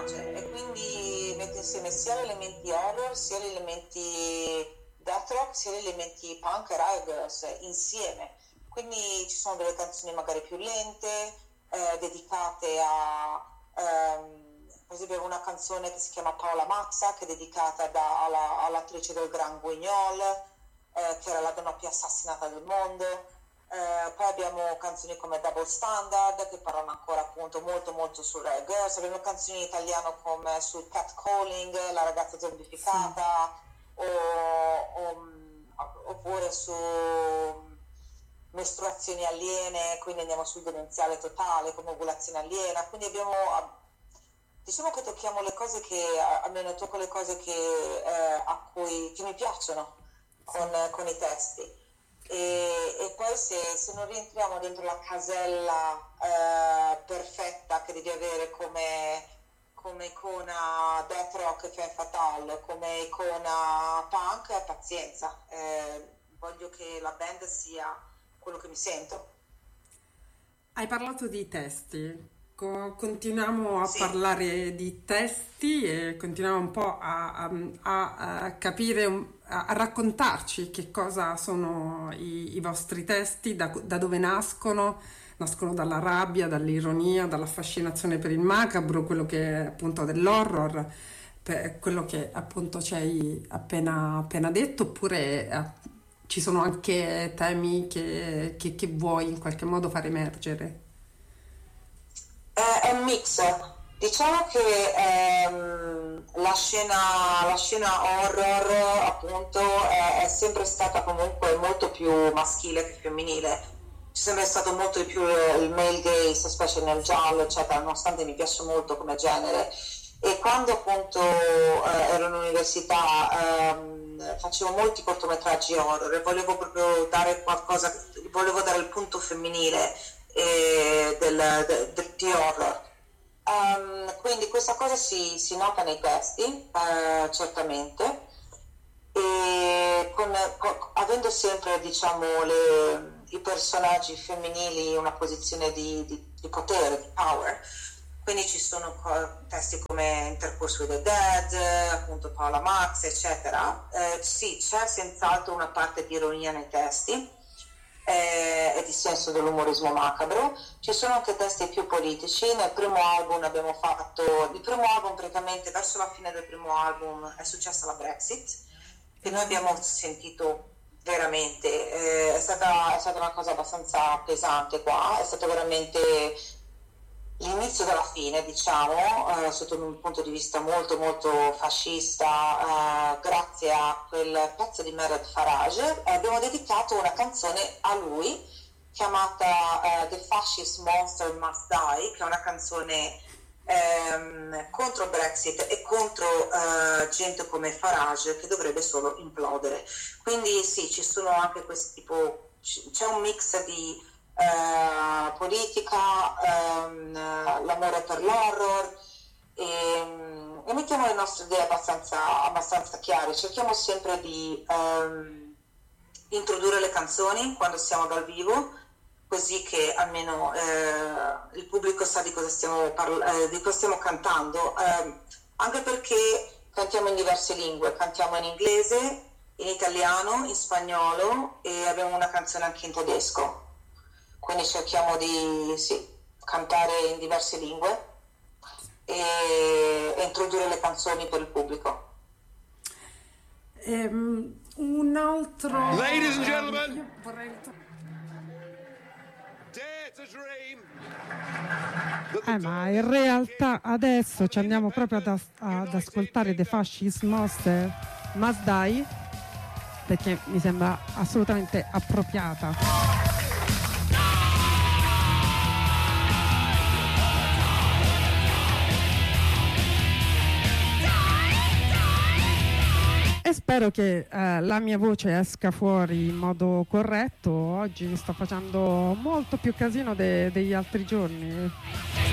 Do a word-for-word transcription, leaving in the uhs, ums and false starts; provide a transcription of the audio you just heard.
piace, e quindi mette insieme sia gli elementi horror, sia gli elementi death rock, sia gli elementi punk e Riot Girls insieme. Quindi ci sono delle canzoni magari più lente, eh, dedicate a ehm, per esempio una canzone che si chiama Paola Mazza, che è dedicata da, alla, all'attrice del Gran Guignol, eh, che era la donna più assassinata del mondo. Eh, poi abbiamo canzoni come Double Standard, che parlano ancora appunto molto molto su Riot Girls. Abbiamo canzoni in italiano come sul catcalling, la ragazza zombificata, sì. o, o, oppure su mestruazioni aliene, quindi andiamo sul demenziale totale come ovulazione aliena. Quindi abbiamo, diciamo che tocchiamo le cose che, almeno tocco le cose che, eh, a cui, che mi piacciono con, con i testi. E, e poi se, se non rientriamo dentro la casella eh, perfetta che devi avere come, come icona death rock e Femme Fatale, come icona punk, pazienza, eh, voglio che la band sia quello che mi sento. Hai parlato di testi, Co- continuiamo a Sì. parlare di testi e continuiamo un po' a, a- a capire, un- a, a raccontarci che cosa sono i, i vostri testi, da, da dove nascono. Nascono dalla rabbia, dall'ironia, dalla fascinazione per il macabro, quello che è appunto dell'horror, per quello che appunto ci hai appena, appena detto, oppure eh, ci sono anche temi che, che, che vuoi in qualche modo far emergere. È, è un mix. Diciamo che ehm, la scena, la scena horror appunto è, è sempre stata comunque molto più maschile che femminile. C'è sempre stato molto di più il male gaze, specie nel giallo, eccetera, nonostante mi piace molto come genere. E quando appunto eh, ero all'università ehm, facevo molti cortometraggi horror e volevo proprio dare qualcosa, volevo dare il punto femminile eh, del, del, del, di horror. Um, quindi questa cosa si, si nota nei testi, eh, certamente, e con, con, avendo sempre, diciamo, le, i personaggi femminili in una posizione di, di, di potere, di power. Quindi ci sono testi come Intercourse with the Dead, appunto Paola Mazza, eccetera. Eh, sì, c'è senz'altro una parte di ironia nei testi eh, e di senso dell'umorismo macabro. Ci sono anche testi più politici. Nel primo album abbiamo fatto, il primo album praticamente verso la fine del primo album è successa la Brexit, che noi abbiamo sentito veramente, eh, è, stata, è stata una cosa abbastanza pesante qua, è stato veramente l'inizio della fine, diciamo, eh, sotto un punto di vista molto molto fascista, eh, grazie a quel pezzo di Mered Farage. Eh, abbiamo dedicato una canzone a lui chiamata eh, The Fascist Monster Must Die, che è una canzone ehm, contro Brexit e contro eh, gente come Farage che dovrebbe solo implodere. Quindi sì, ci sono anche questi tipo, c'è un mix di Uh, politica, um, l'amore per l'horror e, um, e mettiamo le nostre idee abbastanza, abbastanza chiare. Cerchiamo sempre di um, introdurre le canzoni quando siamo dal vivo, così che almeno uh, il pubblico sa di cosa stiamo, parla- uh, di cosa stiamo cantando, uh, anche perché cantiamo in diverse lingue, cantiamo in inglese, in italiano, in spagnolo e abbiamo una canzone anche in tedesco. Quindi cerchiamo di sì, cantare in diverse lingue e, e introdurre le canzoni per il pubblico. Um, un altro... Ladies and gentlemen, io vorrei... dare to dream. Eh, ma in realtà adesso ci andiamo proprio ad, as- ad ascoltare The Fascist Monster Must Die, perché mi sembra assolutamente appropriata. E spero che eh, la mia voce esca fuori in modo corretto. Oggi mi sto facendo molto più casino de- degli altri giorni.